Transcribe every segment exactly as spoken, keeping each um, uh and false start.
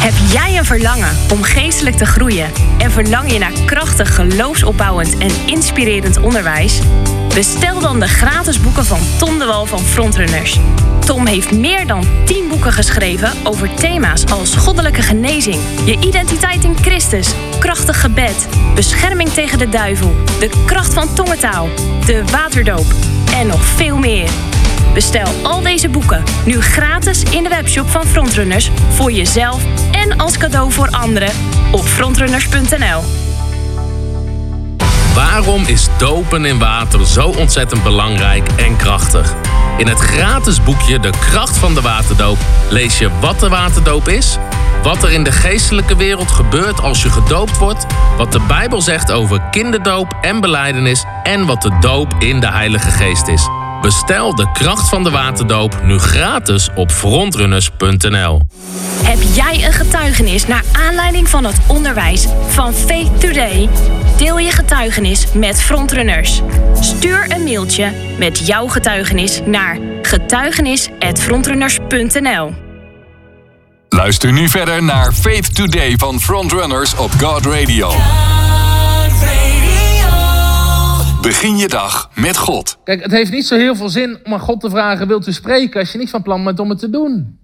Heb jij een verlangen om geestelijk te groeien en verlang je naar krachtig, geloofsopbouwend en inspirerend onderwijs? Bestel dan de gratis boeken van Tom de Wal van Frontrunners. Tom heeft meer dan tien boeken geschreven over thema's als goddelijke genezing, je identiteit in Christus, krachtig gebed, bescherming tegen de duivel, de kracht van tongentaal, de waterdoop en nog veel meer. Bestel al deze boeken nu gratis in de webshop van Frontrunners voor jezelf en als cadeau voor anderen op frontrunners punt n l. Waarom is dopen in water zo ontzettend belangrijk en krachtig? In het gratis boekje De Kracht van de Waterdoop lees je wat de waterdoop is, wat er in de geestelijke wereld gebeurt als je gedoopt wordt, wat de Bijbel zegt over kinderdoop en belijdenis en wat de doop in de Heilige Geest is. Bestel De Kracht van de Waterdoop nu gratis op frontrunners punt n l. Heb jij een getuigenis naar aanleiding van het onderwijs van Faith Today? Deel je getuigenis met Frontrunners. Stuur een mailtje met jouw getuigenis naar getuigenis at frontrunners punt n l. Luister nu verder naar Faith Today van Frontrunners op God Radio. Begin je dag met God. Kijk, het heeft niet zo heel veel zin om aan God te vragen, wilt u spreken, als je niet van plan bent om het te doen.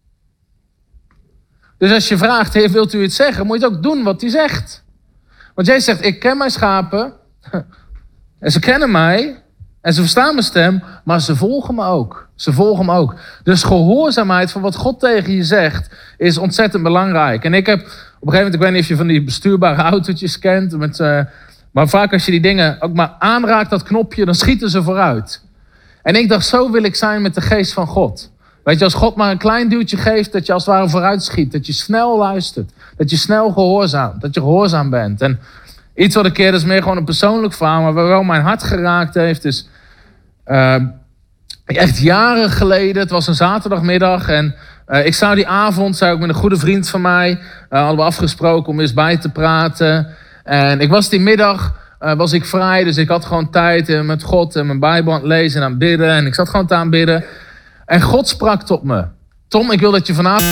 Dus als je vraagt, Heer, wilt u het zeggen, moet je het ook doen wat hij zegt. Want Jezus zegt, ik ken mijn schapen, en ze kennen mij, en ze verstaan mijn stem, maar ze volgen me ook. Ze volgen me ook. Dus gehoorzaamheid van wat God tegen je zegt, is ontzettend belangrijk. En ik heb, op een gegeven moment, ik weet niet of je van die bestuurbare autootjes kent, met... Uh, Maar vaak als je die dingen ook maar aanraakt, dat knopje, dan schieten ze vooruit. En ik dacht, zo wil ik zijn met de geest van God. Weet je, als God maar een klein duwtje geeft, dat je als het ware vooruit schiet. Dat je snel luistert. Dat je snel gehoorzaamt. Dat je gehoorzaam bent. En iets wat een keer, dat is meer gewoon een persoonlijk verhaal, maar waar wel mijn hart geraakt heeft, is uh, echt jaren geleden. Het was een zaterdagmiddag en uh, ik zou die avond, zou ik met een goede vriend van mij, uh, hadden we afgesproken om eens bij te praten. En ik was die middag, uh, was ik vrij, dus ik had gewoon tijd uh, met God en mijn Bijbel aan het lezen en aan het bidden. En ik zat gewoon te aanbidden. En God sprak tot me. Tom, ik wil dat je vanavond...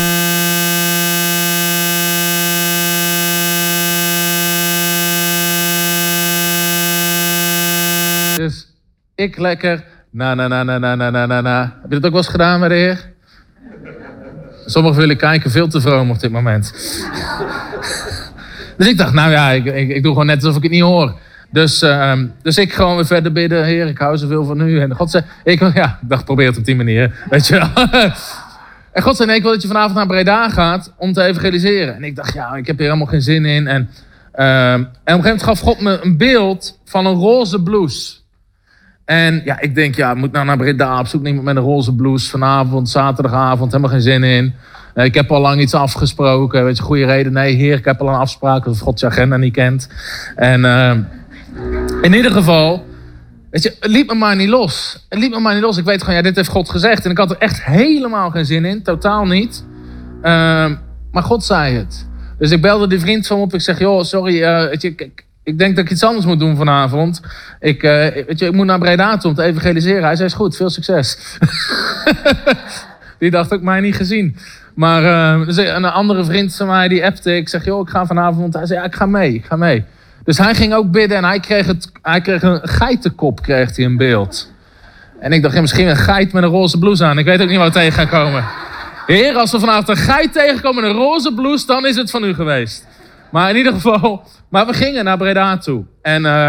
Dus ik lekker, na na na na na na na na na. Heb je dat ook wel eens gedaan met de Heer? Sommigen willen kijken, veel te vroom op dit moment. Dus ik dacht, nou ja, ik, ik, ik doe gewoon net alsof ik het niet hoor. Dus, uh, dus ik gewoon weer verder bidden. Heer, ik hou zoveel van u. En God zei, ik, ja, ik dacht, probeer het op die manier. Weet je wel. En God zei, nee, ik wil dat je vanavond naar Breda gaat om te evangeliseren. En ik dacht, ja, ik heb hier helemaal geen zin in. En, uh, en op een gegeven moment gaf God me een beeld van een roze blouse. En ja, ik denk, ja, ik moet nou naar Breda op zoek niemand met een roze blouse. Vanavond, zaterdagavond, helemaal geen zin in. Ik heb al lang iets afgesproken, weet je, goede reden. Nee, Heer, ik heb al een afspraak, dat God je agenda niet kent. En uh, in ieder geval, weet je, het liet me maar niet los. Het liet me maar niet los. Ik weet gewoon, ja, dit heeft God gezegd. En ik had er echt helemaal geen zin in, totaal niet. Uh, maar God zei het. Dus ik belde die vriend van me op. Ik zeg, joh, sorry, uh, weet je, ik, ik denk dat ik iets anders moet doen vanavond. Ik, uh, weet je, ik moet naar Breda toe om te evangeliseren. Hij zei, is goed, veel succes. Die dacht ook mij niet gezien. Maar uh, dus een andere vriend van mij die appte. Ik zeg, joh, ik ga vanavond. Hij zei, ja, ik ga mee, ik ga mee. Dus hij ging ook bidden en hij kreeg, het, hij kreeg een geitenkop kreeg hij in beeld. En ik dacht, ja, misschien een geit met een roze blouse aan. Ik weet ook niet wat tegen gaat komen. Heer, als we vanavond een geit tegenkomen met een roze blouse, dan is het van u geweest. Maar in ieder geval, maar we gingen naar Breda toe. En... Uh,